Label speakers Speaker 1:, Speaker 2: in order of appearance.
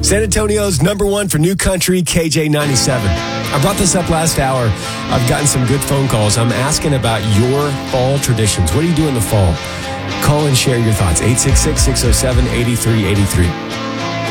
Speaker 1: San Antonio's number one for new country, KJ97. I brought this up last hour. I've gotten some good phone calls. I'm asking about your fall traditions. What do you do in the fall? Call and share your thoughts. 866-607-8383.